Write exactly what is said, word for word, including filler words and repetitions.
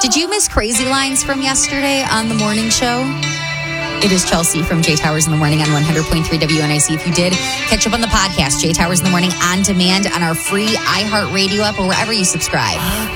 Did you miss Crazy Lines from yesterday on the morning show? It is Chelsea from Jay Towers in the Morning on one hundred point three W N I C. If you did, catch up on the podcast, Jay Towers in the Morning on demand on our free iHeartRadio app or wherever you subscribe.